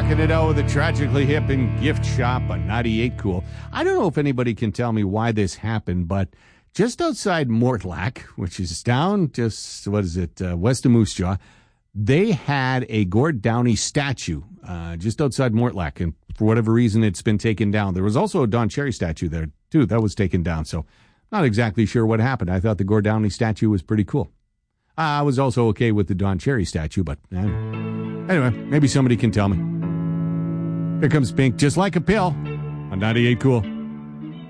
rocking it out with a Tragically Hip and Gift Shop on 98 Cool. I don't know if anybody can tell me why this happened, but just outside Mortlach, which is down just, west of Moose Jaw, they had a Gord Downie statue just outside Mortlach, and for whatever reason, it's been taken down. There was also a Don Cherry statue there, too. That was taken down, so not exactly sure what happened. I thought the Gord Downie statue was pretty cool. I was also okay with the Don Cherry statue, but anyway, maybe somebody can tell me. Here comes Pink, Just Like a Pill on 98 Cool.